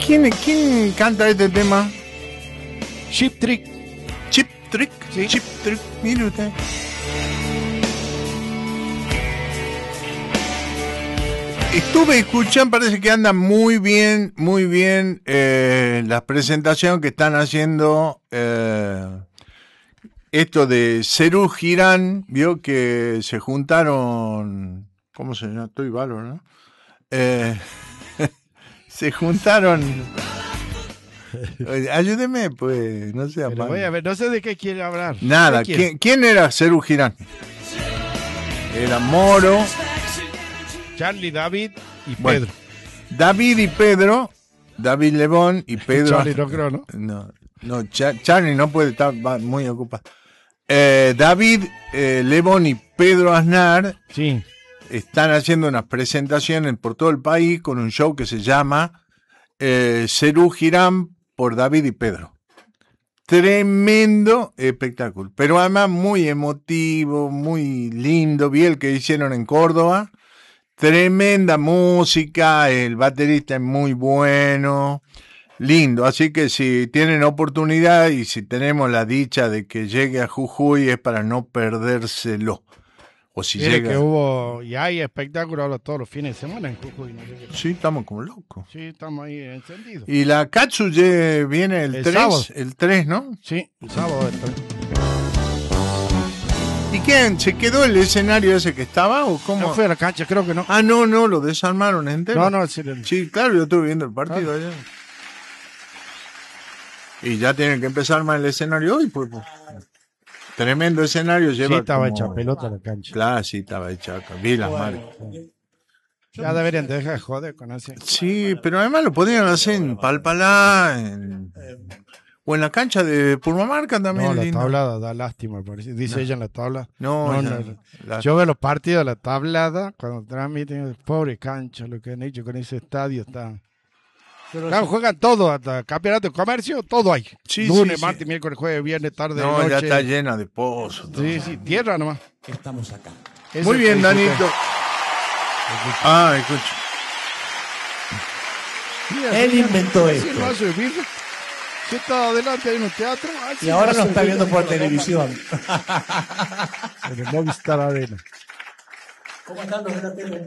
¿Quién canta este tema? Cheap Trick. Cheap Trick. Sí. Cheap Trick. Mire usted. Estuve escuchando, parece que anda muy bien las presentaciones que están haciendo esto de Serú Girán, vio que se juntaron, ¿cómo se llama? Estoy bárbaro, ¿no? Se juntaron, ayúdeme pues, no sea Pero malo. voy a ver, no sé de qué quiere hablar. Nada, ¿quién era Serú Girán? Era Moro, Charlie, David y bueno, Pedro. David y Pedro, David Lebón y Pedro. Charlie no creo, ¿no? No, Charlie no puede estar muy ocupado. David Lebón y Pedro Aznar Sí. están haciendo unas presentaciones por todo el país con un show que se llama Serú Girán por David y Pedro. Tremendo espectáculo, pero además muy emotivo, muy lindo. Vi el que hicieron en Córdoba. Tremenda música, el baterista es muy bueno, lindo, así que si tienen oportunidad y si tenemos la dicha de que llegue a Jujuy es para no perdérselo. O si Mire llega... que hubo y hay espectáculos todos los fines de semana en Jujuy. No sé qué. Sí, estamos como locos. Sí, estamos ahí encendidos. Y la Katsu viene el 3, sábado. el 3, ¿no? Sí, el sábado. ¿Y quién? ¿Se quedó el escenario ese que estaba o cómo? No fue a la cancha, creo que no. Ah, no, lo desarmaron entero. No, Sí, claro, yo estuve viendo el partido allá. Y ya tienen que empezar más el escenario hoy, pues. Tremendo escenario lleva. Sí, estaba como... hecha pelota la cancha. Claro, sí, estaba hecha. Vi las marcas. Ya deberían dejar de joder con ese. Sí, pero además lo podrían hacer en Palpalá, o en la cancha de Purmamarca también. No, la lindo. tablada da lástima, parece. Dice ella en la tabla. No. Yo veo los partidos de la tablada cuando transmiten, pobre cancha, lo que han hecho con ese estadio está. Claro, juegan todo, hasta campeonato de comercio, todo hay. Sí, Lunes, sí, martes, miércoles, jueves, viernes, tarde, No, noche. ya está llena de pozos. Sí, tierra nomás. Estamos acá. Muy bien, Danito. Escucha. Él inventó Sí, esto. no hace birra. Si está adelante hay un teatro. Y ahora nos está viendo por televisión. En el Movistar Arena. ¿Cómo están los de la tele?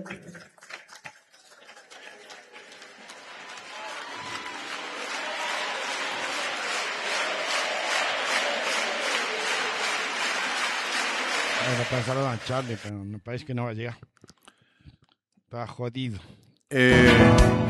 Bueno, pensaron a Charlie, pero me parece que no va a llegar. Está jodido.